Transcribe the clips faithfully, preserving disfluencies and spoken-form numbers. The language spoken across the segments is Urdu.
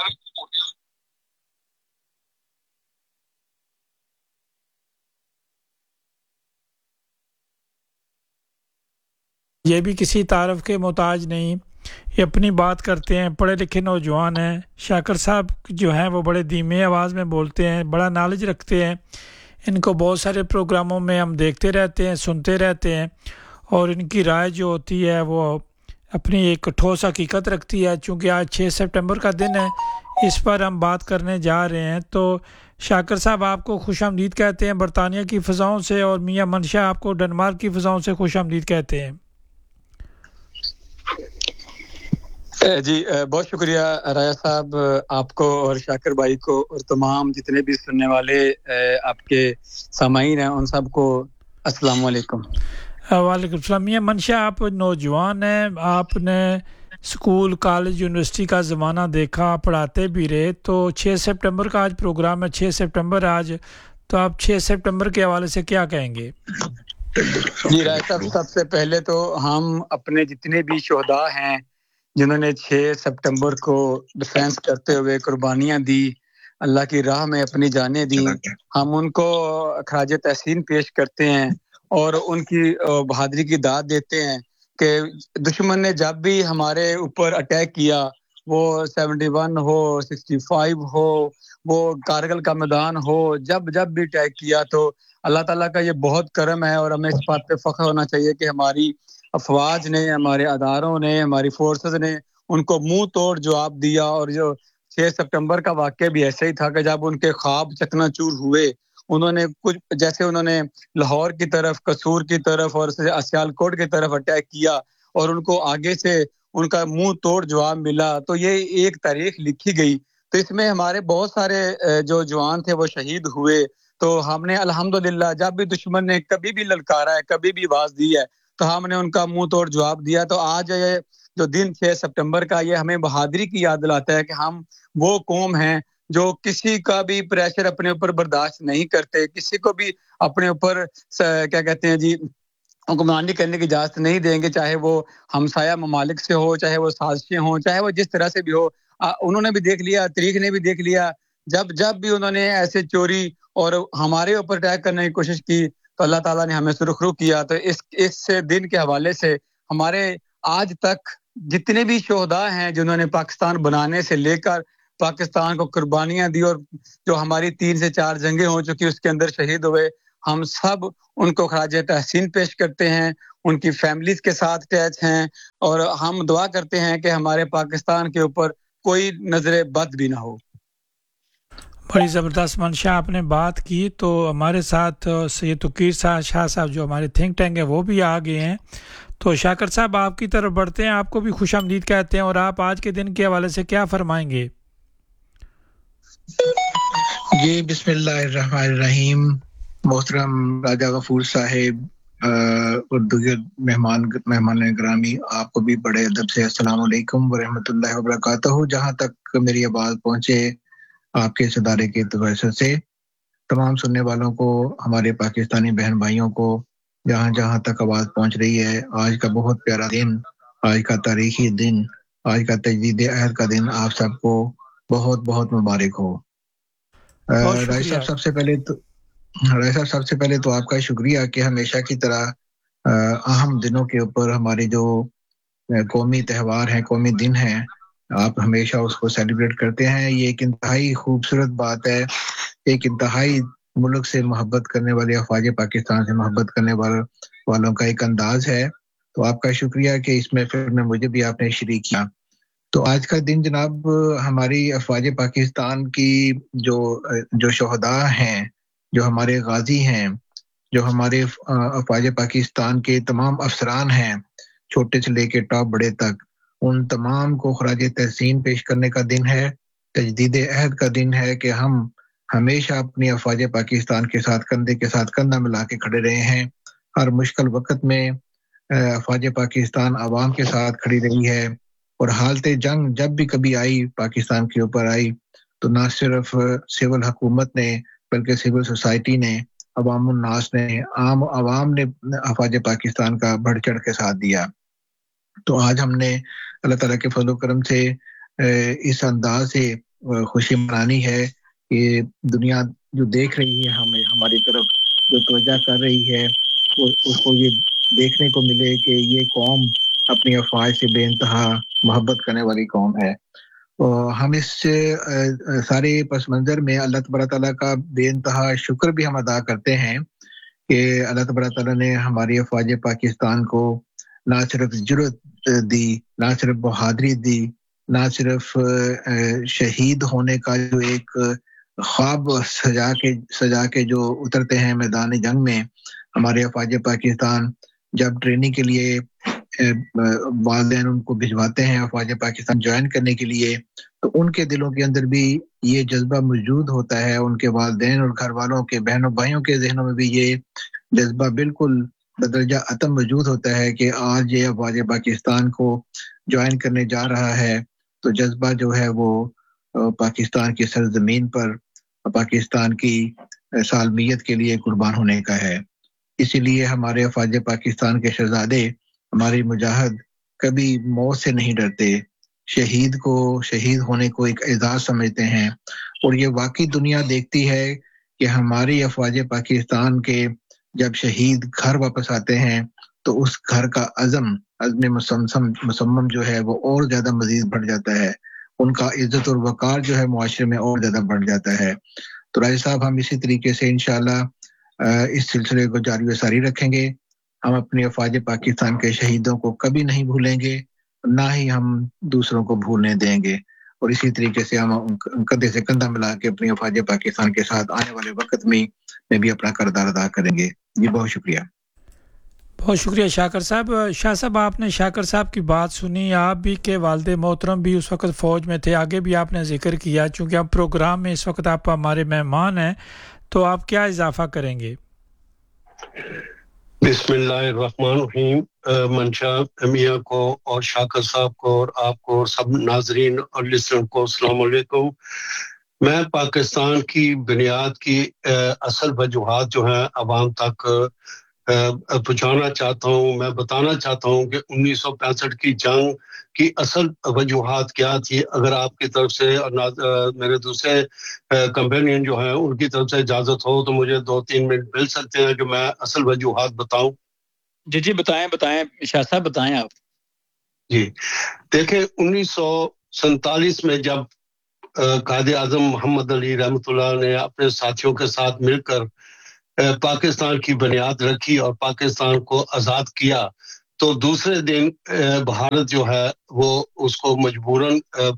یہ بھی کسی تعارف کے محتاج نہیں، یہ اپنی بات کرتے ہیں، پڑھے لکھے نوجوان ہیں۔ شاکر صاحب جو ہیں وہ بڑے دھیمی آواز میں بولتے ہیں، بڑا نالج رکھتے ہیں، ان کو بہت سارے پروگراموں میں ہم دیکھتے رہتے ہیں، سنتے رہتے ہیں، اور ان کی رائے جو ہوتی ہے وہ اپنی ایک ٹھوس حقیقت رکھتی ہے۔ چونکہ آج چھ سپٹمبر کا دن ہے، اس پر ہم بات کرنے جا رہے ہیں۔ تو شاکر صاحب آپ کو خوش آمدید کہتے ہیں برطانیہ کی فضاؤں سے، اور میاں منشا آپ کو ڈنمارک کی فضاؤں سے خوش آمدید کہتے ہیں۔ جی بہت شکریہ رایا صاحب، آپ کو اور شاکر بھائی کو اور تمام جتنے بھی سننے والے آپ کے سامعین ہیں ان سب کو السلام علیکم۔ وعلیکم السلام۔ میاں منشا آپ نوجوان ہیں، آپ نے اسکول کالج یونیورسٹی کا زمانہ دیکھا، پڑھاتے بھی رہے، تو چھ سپٹمبر کا آج پروگرام ہے، چھ سپٹمبر آج، تو آپ چھ سپٹمبر کے حوالے سے کیا کہیں گے؟ جی رایا صاحب، سب سے پہلے تو ہم اپنے جتنے بھی شہداء ہیں جنہوں نے چھ سپٹمبر کو ڈیفینس کرتے ہوئے قربانیاں دی، اللہ کی راہ میں اپنی جانیں دی، ہم ان کو خراج تحسین پیش کرتے ہیں اور ان کی بہادری کی داد دیتے ہیں کہ دشمن نے جب بھی ہمارے اوپر اٹیک کیا، وہ سیونٹی ون ہو، سکسٹی فائیو ہو، وہ کارگل کا میدان ہو، جب جب بھی اٹیک کیا تو اللہ تعالیٰ کا یہ بہت کرم ہے، اور ہمیں اس بات پہ فخر ہونا چاہیے کہ ہماری افواج نے، ہمارے اداروں نے، ہماری فورسز نے ان کو منہ توڑ جواب دیا۔ اور جو چھ سپٹمبر کا واقعہ بھی ایسے ہی تھا کہ جب ان کے خواب چکنا چور ہوئے، انہوں نے کچھ جیسے انہوں نے لاہور کی طرف، قصور کی طرف اور سیال کوٹ کی طرف اٹیک کیا اور ان کو آگے سے ان کا منہ توڑ جواب ملا، تو یہ ایک تاریخ لکھی گئی۔ تو اس میں ہمارے بہت سارے جو جوان تھے وہ شہید ہوئے۔ تو ہم نے الحمدللہ جب بھی دشمن نے کبھی بھی للکارا ہے، کبھی بھی آواز دی ہے، تو ہم نے ان کا منہ توڑ جواب دیا۔ تو آج یہ جو دن چھ سپٹمبر کا، یہ ہمیں بہادری کی یاد دلاتا ہے کہ ہم وہ قوم ہیں جو کسی کا بھی پریشر اپنے اوپر برداشت نہیں کرتے، کسی کو بھی اپنے اوپر کیا کہتے ہیں جی حکمرانی کرنے کی اجازت نہیں دیں گے، چاہے وہ ہمسایہ ممالک سے ہو، چاہے وہ سازشیں ہوں، چاہے وہ جس طرح سے بھی ہو۔ انہوں نے بھی دیکھ لیا، تاریخ نے بھی دیکھ لیا، جب جب بھی انہوں نے ایسے چوری اور ہمارے اوپر اٹیک کرنے کی کوشش کی تو اللہ تعالیٰ نے ہمیں سرخرو کیا۔ تو اس اس دن کے حوالے سے ہمارے آج تک جتنے بھی شہداء ہیں جنہوں نے پاکستان بنانے سے لے کر پاکستان کو قربانیاں دی، اور جو ہماری تین سے چار جنگیں ہو چکی اس کے اندر شہید ہوئے، ہم سب ان کو خراج تحسین پیش کرتے ہیں، ان کی فیملیز کے ساتھ اٹیچ ہیں، اور ہم دعا کرتے ہیں کہ ہمارے پاکستان کے اوپر کوئی نظر بد بھی نہ ہو۔ بڑی زبردست منشا آپ نے بات کی۔ تو ہمارے ساتھ سید تقیر صاحب شاہ صاحب جو ہمارے تھنک ٹینک ہیں وہ بھی آ گئے ہیں۔ تو شاکر صاحب آپ کی طرف بڑھتے ہیں، آپ کو بھی خوش آمدید کہتے ہیں، اور آپ آج کے دن کے حوالے سے کیا فرمائیں گے؟ جی بسم اللہ الرحمن الرحیم۔ محترم راجہ غفور صاحب اور دیگر مہمان مہمان گرامی، آپ کو بھی بڑے ادب سے السلام علیکم ورحمۃ اللہ وبرکاتہ۔ جہاں تک میری آواز پہنچے آپ کے اس ادارے کے توسط سے، تمام سننے والوں کو، ہمارے پاکستانی بہن بھائیوں کو جہاں جہاں تک آواز پہنچ رہی ہے، آج کا بہت پیارا دن، آج کا تاریخی دن، آج کا تجدید عہد کا دن آپ سب کو بہت بہت مبارک ہو۔ رائے صاحب سب سے پہلے تو رائے صاحب سب سے پہلے تو آپ کا شکریہ کہ ہمیشہ کی طرح اہم دنوں کے اوپر ہمارے جو قومی تہوار ہیں، قومی دن ہیں، آپ ہمیشہ اس کو سیلیبریٹ کرتے ہیں۔ یہ ایک انتہائی خوبصورت بات ہے، ایک انتہائی ملک سے محبت کرنے والے، افواج پاکستان سے محبت کرنے والوں کا ایک انداز ہے۔ تو آپ کا شکریہ کہ اس محفل میں مجھے بھی آپ نے شریک کیا۔ تو آج کا دن جناب ہماری افواج پاکستان کی جو جو شہداء ہیں، جو ہمارے غازی ہیں، جو ہمارے افواج پاکستان کے تمام افسران ہیں، چھوٹے سے لے کے ٹاپ بڑے تک، ان تمام کو خراج تحسین پیش کرنے کا دن ہے، تجدید عہد کا دن ہے کہ ہم ہمیشہ اپنی افواج پاکستان کے ساتھ کندھے کے ساتھ کندھا ملا کے کھڑے رہے ہیں۔ ہر مشکل وقت میں افواج پاکستان عوام کے ساتھ کھڑی رہی ہے، اور حالت جنگ جب بھی کبھی آئی پاکستان کے اوپر آئی تو نہ صرف سول حکومت نے بلکہ سول سوسائٹی نے، عوام الناس نے، عام عوام نے افواج پاکستان کا بڑھ چڑھ کے ساتھ دیا۔ تو آج ہم نے اللہ تعالیٰ کے فضل و کرم سے اس انداز سے خوشی منانی ہے کہ دنیا جو دیکھ رہی ہے ہمیں ہماری طرف جو توجہ کر رہی ہے اس کو یہ دیکھنے کو ملے کہ یہ قوم اپنی افواج سے بے انتہا محبت کرنے والی قوم ہے. ہم اس سارے پس منظر میں اللہ تبارک تعالیٰ کا بے انتہا شکر بھی ہم ادا کرتے ہیں کہ اللہ تبارک تعالیٰ نے ہماری افواج پاکستان کو نہ صرف جرأت دی، نہ صرف بہادری دی، نہ صرف شہید ہونے کا جو ایک خواب سجا کے سجا کے جو اترتے ہیں میدان جنگ میں. ہمارے افواج پاکستان جب ٹریننگ کے لیے والدین ان کو بھجواتے ہیں افواج پاکستان جوائن کرنے کے لیے، تو ان کے دلوں کے اندر بھی یہ جذبہ موجود ہوتا ہے، ان کے والدین اور گھر والوں کے بہنوں بھائیوں کے ذہنوں میں بھی یہ جذبہ بالکل بدرجہ عتم موجود ہوتا ہے کہ آج یہ افواج پاکستان کو جوائن کرنے جا رہا ہے تو جذبہ جو ہے وہ پاکستان کی سرزمین پر پاکستان کی سالمیت کے لیے قربان ہونے کا ہے. اسی لیے ہمارے افواج پاکستان کے شہزادے، ہماری مجاہد کبھی موت سے نہیں ڈرتے، شہید کو شہید ہونے کو ایک اعزاز سمجھتے ہیں. اور یہ واقعی دنیا دیکھتی ہے کہ ہماری افواج پاکستان کے جب شہید گھر واپس آتے ہیں تو اس گھر کا عزم عزم مسمم مسمم جو ہے وہ اور زیادہ مزید بڑھ جاتا ہے، ان کا عزت اور وقار جو ہے معاشرے میں اور زیادہ بڑھ جاتا ہے. تو راجہ صاحب ہم اسی طریقے سے انشاءاللہ اس سلسلے کو جاری و ساری رکھیں گے. ہم اپنے افواج پاکستان کے شہیدوں کو کبھی نہیں بھولیں گے، نہ ہی ہم دوسروں کو بھولنے دیں گے، اور اسی طریقے سے ہم کندھے سے کندھا ملا کے اپنی افواج پاکستان کے ساتھ آنے والے وقت میں میں بھی اپنا کردار ادا کریں گے. جی بہت شکریہ. بہت شکریہ شاکر صاحب. شاہ صاحب آپ نے شاکر صاحب کی بات سنی، آپ بھی کہ والد محترم بھی اس وقت فوج میں تھے، آگے بھی آپ نے ذکر کیا. چونکہ ہم پروگرام میں اس وقت آپ ہمارے مہمان ہیں تو آپ کیا اضافہ کریں گے؟ بسم اللہ الرحمن الرحیم. منشا میاں کو اور شاکر صاحب کو اور آپ کو اور سب ناظرین اور لسنر کو السلام علیکم. میں پاکستان کی بنیاد کی اصل وجوہات جو ہیں عوام تک پہنچانا چاہتا ہوں. میں بتانا چاہتا ہوں کہ انیس سو پینسٹھ کی جنگ کی اصل وجوہات کیا تھی. اگر آپ کی طرف سے اور میرے دوسرے کمپینین جو ہیں ان کی طرف سے اجازت ہو تو مجھے دو تین منٹ مل سکتے ہیں کہ میں اصل وجوہات بتاؤں. جی جی بتائیں بتائیں شاہ صاحب بتائیں آپ. جی دیکھیں، انیس سو سینتالیس میں جب قائد اعظم محمد علی رحمۃ اللہ نے اپنے ساتھیوں کے ساتھ مل کر پاکستان کی بنیاد رکھی اور پاکستان کو آزاد کیا، تو دوسرے دن بھارت جو ہے وہ اس کو مجبوراً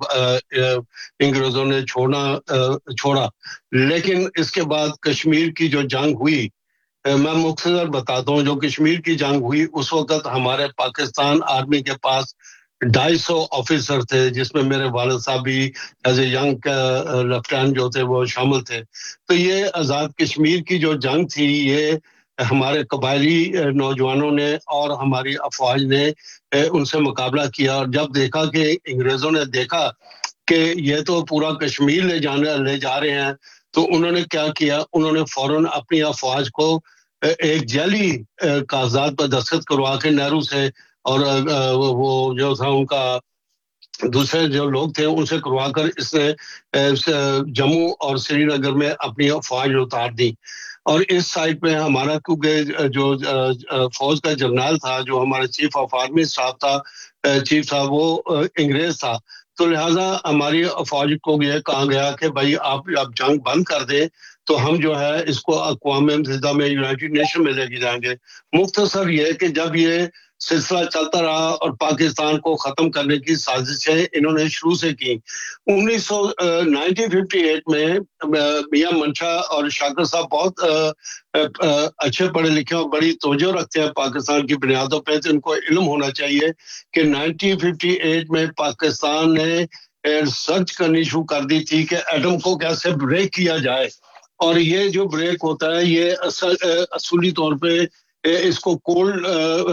انگریزوں نے چھوڑنا چھوڑا. لیکن اس کے بعد کشمیر کی جو جنگ ہوئی، میں مختصر بتاتا ہوں. جو کشمیر کی جنگ ہوئی اس وقت ہمارے پاکستان آرمی کے پاس ڈھائی سو آفیسر تھے، جس میں میرے والد صاحب بھی ایز اے ینگ لیفٹیننٹ جو تھے وہ شامل تھے. تو یہ آزاد کشمیر کی جو جنگ تھی یہ ہمارے قبائلی نوجوانوں نے اور ہماری افواج نے ان سے مقابلہ کیا. اور جب دیکھا کہ انگریزوں نے دیکھا کہ یہ تو پورا کشمیر لے جانے لے جا رہے ہیں، تو انہوں نے کیا کیا، انہوں نے فوراً اپنی افواج کو ایک جعلی کاغذات پر دستخط کروا کے نہرو سے اور وہ جو تھا ان کا دوسرے جو لوگ تھے ان سے کروا کر اس نے جموں اور سری نگر میں اپنی افواج اتار دی. اور اس سائٹ پہ ہمارا کیونکہ جو فوج کا جرنیل تھا، جو ہمارے چیف آف آرمی اسٹاف تھا، چیف صاحب، وہ انگریز تھا. تو لہٰذا ہماری افواج کو یہ کہا گیا کہ بھائی آپ اب جنگ بند کر دیں تو ہم جو ہے اس کو اقوام متحدہ میں یونائٹڈ نیشن میں لے کے جائیں گے. مختصر یہ کہ جب یہ سلسلہ چلتا رہا اور پاکستان کو ختم کرنے کی سازشیں انہوں نے شروع سے کی. انیس سو نائنٹین ففٹی ایٹ میں میاں منشا اور شاکر صاحب بہت اچھے پڑھے لکھے اور بڑی توجہ رکھتے ہیں پاکستان کی بنیادوں پہ، تو ان کو علم ہونا چاہیے کہ نائنٹین ففٹی ایٹ میں پاکستان نے ریسرچ کرنی شروع کر دی تھی کہ ایٹم کو کیسے بریک کیا جائے. اور یہ جو بریک ہوتا ہے یہ اصولی طور پہ اس کو کولڈ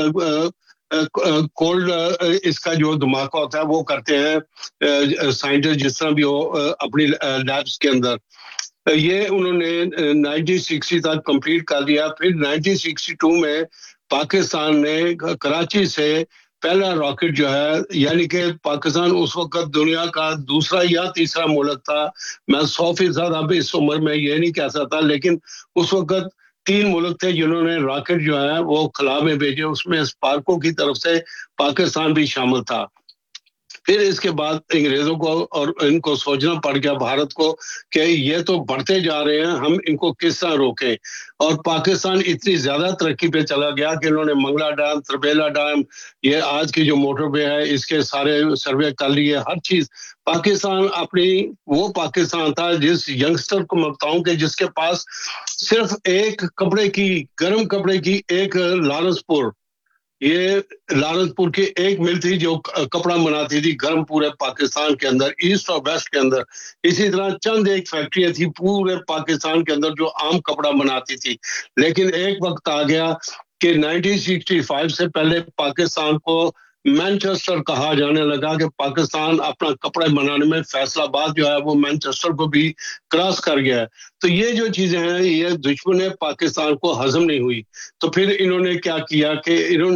کولڈ اس کا جو دھماکہ ہوتا ہے وہ کرتے ہیں سائنٹسٹ جس طرح بھی ہو اپنی لیبس کے اندر. یہ انہوں نے نائنٹین سکسٹی تک کمپلیٹ کر دیا. پھر نائنٹین سکسٹی ٹو میں پاکستان نے کراچی سے پہلا راکٹ جو ہے، یعنی کہ پاکستان اس وقت دنیا کا دوسرا یا تیسرا ملک تھا. میں سو فیصد اب اس عمر میں یہ نہیں کہہ سکتا، لیکن اس وقت تین ملک تھے جنہوں نے راکٹ جو ہے وہ خلا میں بھیجے. اس میں اسپارکو کی طرف سے پاکستان بھی شامل تھا. پھر اس کے بعد انگریزوں کو اور ان کو سوچنا پڑ گیا بھارت کو کہ یہ تو بڑھتے جا رہے ہیں، ہم ان کو کس طرح روکیں. اور پاکستان اتنی زیادہ ترقی پہ چلا گیا کہ انہوں نے منگلا ڈیم، تربیلا ڈیم، یہ آج کی جو موٹر وے ہے اس کے سارے سروے کر لیے، ہر چیز. پاکستان اپنی وہ پاکستان تھا جس ینگسٹر کو میں بتاؤں کہ جس کے پاس صرف ایک کپڑے کی، گرم کپڑے کی ایک لارنس پور، یہ لارنس پور کی ایک مل تھی جو کپڑا بناتی تھی گرم پورے پاکستان کے اندر، ایسٹ اور ویسٹ کے اندر. اسی طرح چند ایک فیکٹریاں تھی پورے پاکستان کے اندر جو عام کپڑا بناتی تھی. لیکن ایک وقت آ گیا کہ نائنٹین سکسٹی فائیو سے پہلے پاکستان کو مینچسٹر کہا جانے لگا کہ پاکستان اپنا کپڑے بنانے میں فیصل آباد جو ہے وہ مینچسٹر کو بھی کراس کر گیا ہے. تو یہ جو چیزیں ہیں یہ دشمن پاکستان کو ہضم نہیں ہوئی. تو پھر انہوں نے کیا کیا کہ انہوں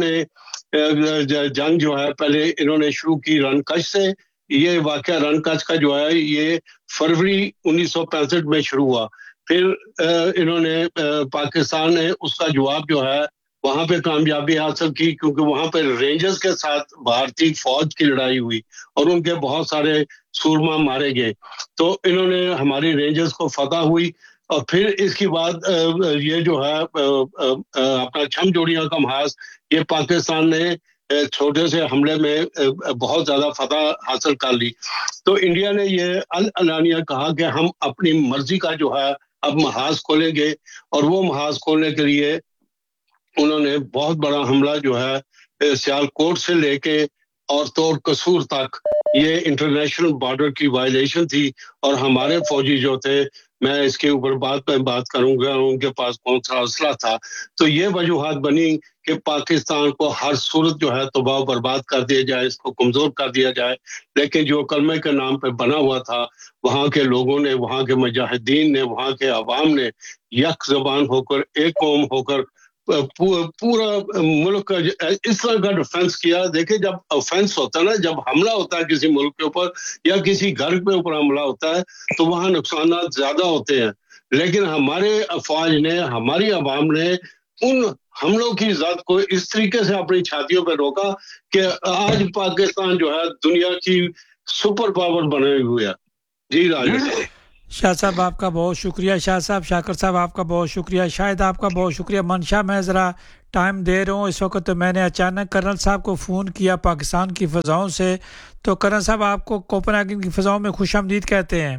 نے جنگ جو ہے پہلے انہوں نے شروع کی رن کچھ سے. یہ واقعہ رن کچھ کا جو ہے یہ فروری انیس سو پینسٹھ میں شروع ہوا. پھر انہوں نے پاکستان نے اس کا جواب جو ہے وہاں پہ کامیابی حاصل کی، کیونکہ وہاں پہ رینجرز کے ساتھ بھارتی فوج کی لڑائی ہوئی اور ان کے بہت سارے سورما مارے گئے. تو انہوں نے ہماری رینجرز کو فتح ہوئی. اور پھر اس کے بعد یہ جو ہے اپنا چھم جوڑیاں کا محاذ، یہ پاکستان نے چھوٹے سے حملے میں بہت زیادہ فتح حاصل کر لی. تو انڈیا نے یہ اعلانیہ کہا کہ ہم اپنی مرضی کا جو ہے اب محاذ کھولیں گے، اور وہ محاذ کھولنے کے لیے انہوں نے بہت بڑا حملہ جو ہے سیالکوٹ سے لے کے اور توڑ قصور تک، یہ انٹرنیشنل بارڈر کی وائلیشن تھی. اور ہمارے فوجی جو تھے، میں اس کے اوپر بعد میں بات کروں گا ان کے پاس کون سا اسلحہ تھا. تو یہ وجوہات بنی کہ پاکستان کو ہر صورت جو ہے تباہ و برباد کر دیا جائے، اس کو کمزور کر دیا جائے. لیکن جو کلمے کے نام پہ بنا ہوا تھا، وہاں کے لوگوں نے، وہاں کے مجاہدین نے، وہاں کے عوام نے یک زبان ہو کر، ایک قوم ہو کر پورا ملک کا اس طرح کا ڈیفنس کیا. دیکھیں جب افینس ہوتا ہے نا، جب حملہ ہوتا ہے کسی ملک کے اوپر یا کسی گھر کے اوپر حملہ ہوتا ہے تو وہاں نقصانات زیادہ ہوتے ہیں. لیکن ہمارے افواج نے، ہماری عوام نے ان حملوں کی ذات کو اس طریقے سے اپنی چھاتیوں پہ روکا کہ آج پاکستان جو ہے دنیا کی سپر پاور بنے ہوئے ہے. جی راجہ صاحب. شاہ صاحب آپ کا بہت شکریہ. شاہ صاحب، شاکر صاحب آپ کا بہت شکریہ. شاید آپ کا بہت شکریہ. منشا میں ذرا ٹائم دے رہا ہوں اس وقت. تو میں نے اچانک کرنل صاحب کو فون کیا پاکستان کی فضاؤں سے. تو کرنل صاحب آپ کو کوپن ہیگن کی فضاؤں میں خوش آمدید کہتے ہیں.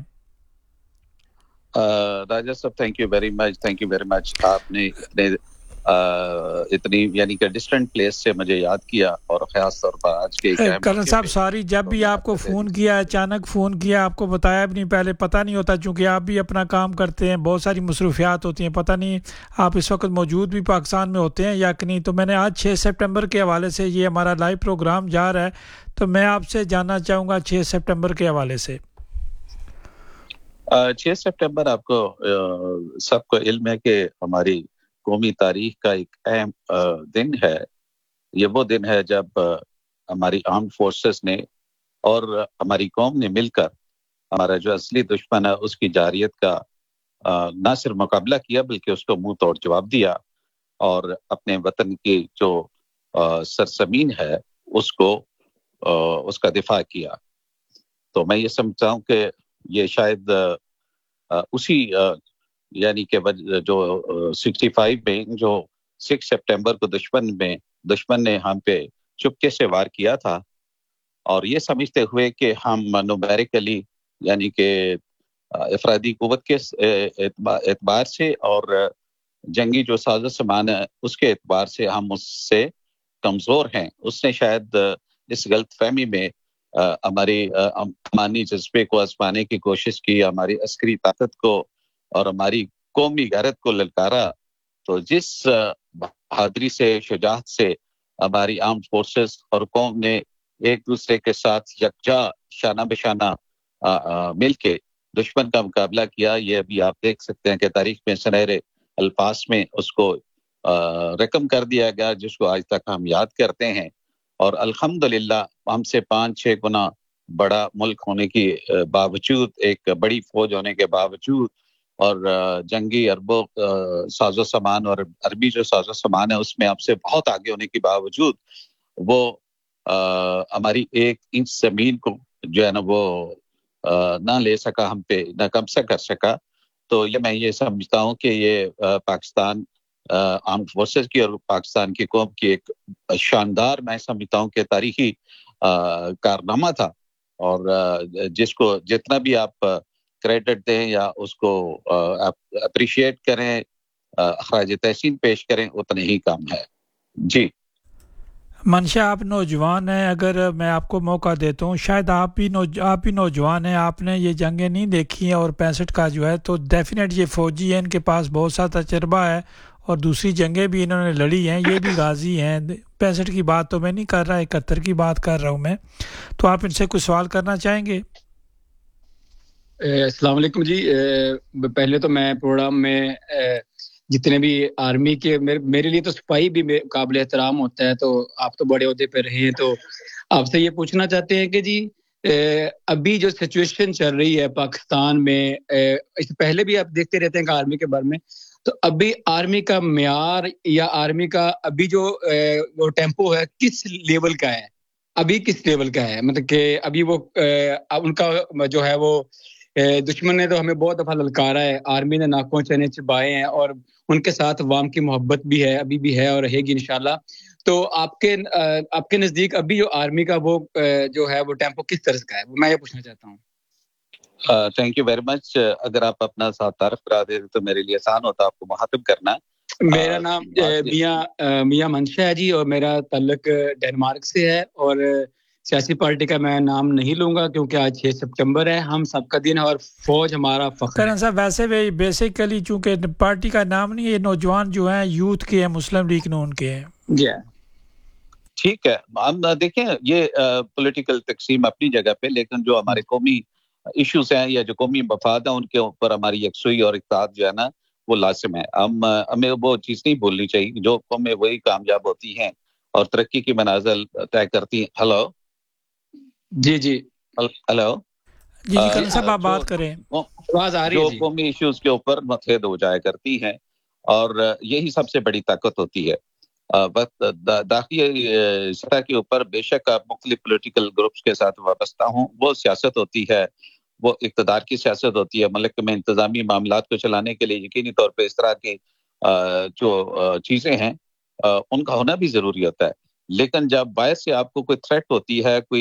راجہ صاحب thank you very much, thank you very much. آپ نے اتنے اتنی یعنی کہ ڈسٹنٹ پلیس سے مجھے یاد کیا، اور خاص طور پر آج کے کرنل صاحب سوری، جب بھی آپ کو فون کیا اچانک فون کیا، آپ کو بتایا بھی نہیں، پہلے پتہ نہیں ہوتا، چونکہ آپ بھی اپنا کام کرتے ہیں، بہت ساری مصروفیات ہوتی ہیں، پتہ نہیں آپ اس وقت موجود بھی پاکستان میں ہوتے ہیں یا کہ نہیں. تو میں نے آج چھ سپٹمبر کے حوالے سے، یہ ہمارا لائیو پروگرام جا رہا ہے، تو میں آپ سے جاننا چاہوں گا چھ سپٹمبر کے حوالے سے. چھ سپٹمبر آپ کو سب کو علم ہے کہ ہماری قومی تاریخ کا ایک اہم دن ہے. یہ وہ دن ہے جب ہماری آرمڈ فورسز نے اور ہماری قوم نے مل کر ہمارا جو اصلی دشمن ہے اس کی جارحیت کا نہ صرف مقابلہ کیا بلکہ اس کو منہ توڑ جواب دیا، اور اپنے وطن کی جو سرزمین ہے اس کو اس کا دفاع کیا. تو میں یہ سمجھتا ہوں کہ یہ شاید اسی یعنی کہ جو سکسٹی فائیو میں جو سکس سپٹمبر کو دشمن میں دشمن نے ہم پہ چپکے سے وار کیا تھا، اور یہ سمجھتے ہوئے کہ ہم نومیریکلی یعنی کہ افرادی قوت کے اعتبار سے اور جنگی جو ساز سامان ہے اس کے اعتبار سے ہم اس سے کمزور ہیں، اس نے شاید اس غلط فہمی میں ہماری امانی جذبے کو آزمانے کی کوشش کی، ہماری عسکری طاقت کو اور ہماری قومی غیرت کو للکارا. تو جس بہادری سے، شجاعت سے ہماری آرمڈ فورسز اور قوم نے ایک دوسرے کے ساتھ یکجا شانہ بشانہ مل کے دشمن کا مقابلہ کیا، یہ ابھی آپ دیکھ سکتے ہیں کہ تاریخ میں سنہرے الفاظ میں اس کو رقم کر دیا گیا، جس کو آج تک ہم یاد کرتے ہیں. اور الحمدللہ ہم سے پانچ چھ گنا بڑا ملک ہونے کی باوجود، ایک بڑی فوج ہونے کے باوجود، اور جنگی اربوں ساز و سامان اور عربی جو ساز و سامان ہے اس میں ہم سے بہت آگے ہونے کے باوجود وہ ہماری ایک انچ زمین کو جو ہے نا وہ نہ لے سکا، ہم پہ نہ قبضہ کر سکا. تو یہ میں یہ سمجھتا ہوں کہ یہ پاکستان آرمڈ فورسز کی اور پاکستان کی قوم کی ایک شاندار، میں سمجھتا ہوں کہ تاریخی کارنامہ تھا، اور جس کو جتنا بھی آپ کریڈٹ دیں یا اس کو اپریشیٹ کریں، خراج تحسین پیش کریں، اتنے ہی کام ہے. جی منشا، آپ نوجوان ہیں، اگر میں آپ کو موقع دیتا ہوں، شاید آپ بھی نو آپ بھی نوجوان ہیں، آپ نے یہ جنگیں نہیں دیکھی ہیں اور پینسٹھ کا جو ہے تو ڈیفینیٹ یہ فوجی ہیں، ان کے پاس بہت سا تجربہ ہے اور دوسری جنگیں بھی انہوں نے لڑی ہیں، یہ بھی غازی ہیں. پینسٹھ کی بات تو میں نہیں کر رہا، اکہتر کی بات کر رہا ہوں میں. تو آپ ان سے کوئی سوال کرنا چاہیں گے؟ السلام علیکم جی. پہلے تو میں پروگرام میں جتنے بھی آرمی کے، میرے لیے تو سپاہی بھی قابل احترام ہوتا ہے، تو آپ تو بڑے عہدے پہ رہے ہیں، تو آپ سے یہ پوچھنا چاہتے ہیں کہ جی ابھی جو سچویشن چل رہی ہے پاکستان میں، اس پہلے بھی آپ دیکھتے رہتے ہیں کہ آرمی کے بارے میں، تو ابھی آرمی کا معیار یا آرمی کا ابھی جو وہ ٹیمپو ہے کس لیول کا ہے؟ ابھی کس لیول کا ہے؟ مطلب کہ ابھی وہ ان کا جو ہے وہ دشمن نے تو ہمیں بہت دفعہ للکارا ہے، آرمی نے ناکوں چنے چبائے ہیں، اور ان کے ساتھ عوام کی محبت بھی ہے، ابھی بھی ہے اور رہے گی انشاءاللہ. تو آپ کے آپ کے نزدیک ابھی جو آرمی کا وہ جو ہے وہ ٹیمپو کس طرح کا ہے، میں یہ پوچھنا چاہتا ہوں. Thank you very much. اگر آپ اپنا ساتھ تعارف کرا دیں تو میرے لیے آسان ہوتا آپ کو مخاطب کرنا. میرا نام میاں میاں منشا ہے جی، اور میرا تعلق ڈنمارک سے ہے، اور سیاسی پارٹی کا میں نام نہیں لوں گا کیونکہ آج چھ ستمبر ہے، ہم سب کا دن ہے اور فوج ہمارا فخر ہے. کرن صاحب ویسے بھی بیسیکلی چونکہ پارٹی کا نام نہیں، یہ نوجوان جو ہیں یوتھ کے ہیں، مسلم لیگ نون کے ہیں. جی ٹھیک ہے. ہم دیکھیں یہ پولیٹیکل تقسیم اپنی جگہ پہ، لیکن جو ہمارے قومی ایشوز ہیں یا جو قومی مفاد ہیں ان کے اوپر ہماری یکسوئی اور اتحاد جو ہے نا وہ لازم ہے. ہم ہمیں وہ چیز نہیں بھولنی چاہیے، جو قومیں وہی کامیاب ہوتی ہیں اور ترقی کی منازل طے کرتی ہیں. ہلو جی جی ہلو جی جی کرن صاحب آپ بات کریں. آواز آ رہی ہے جو جی. قومی ایشوز کے اوپر متحد ہو جایا کرتی ہیں، اور یہی سب سے بڑی طاقت ہوتی ہے. داخلی سطح کے اوپر بے شک آپ مختلف پولیٹیکل گروپس کے ساتھ وابستہ ہوں، وہ سیاست ہوتی ہے، وہ اقتدار کی سیاست ہوتی ہے. ملک میں انتظامی معاملات کو چلانے کے لیے یقینی طور پہ اس طرح کی جو چیزیں ہیں ان کا ہونا بھی ضروری ہوتا ہے. لیکن جب باعث سے آپ کو کوئی تھریٹ ہوتی ہے، کوئی